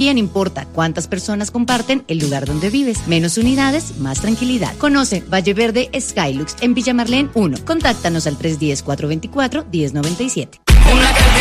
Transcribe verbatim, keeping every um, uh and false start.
también importa cuántas personas comparten el lugar donde vives. Menos unidades, más tranquilidad. Conoce Valle Verde Skylux en Villa Marlene uno. Contáctanos al tres uno cero, cuatro dos cuatro, uno cero nueve siete.